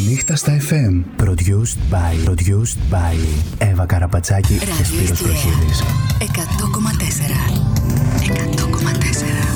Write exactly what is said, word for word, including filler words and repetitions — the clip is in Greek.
Νύχτα στα εφ εμ. Produced by, produced by Εύα Καραπατσάκη και Σπύρος Προχίδης. εκατό